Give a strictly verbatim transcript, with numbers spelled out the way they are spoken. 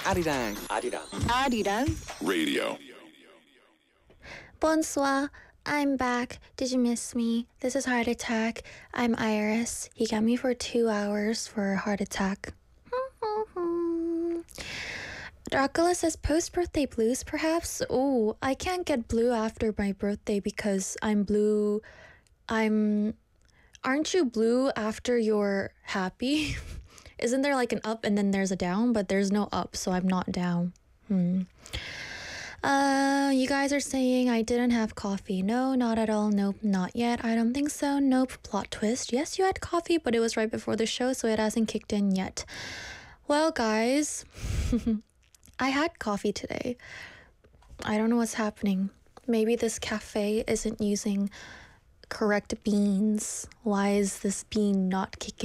Arirang. Arirang. Arirang. Radio. Bonsoir. I'm back. Did you miss me? This is Heart Attack. I'm Iris. You got me for two hours for Heart Attack. Dracula says post-birthday blues, perhaps? Oh, I can't get blue after my birthday because I'm blue. I'm... Aren't you blue after you're happy? Isn't there like an up and then there's a down? But there's no up, so I'm not down. Hmm. Uh, you guys are saying I didn't have coffee. No, not at all. Nope, not yet. I don't think so. Nope. Plot twist. Yes, you had coffee, but it was right before the show, so it hasn't kicked in yet. Well, guys, I had coffee today. I don't know what's happening. Maybe this cafe isn't using correct beans. Why is this bean not kicking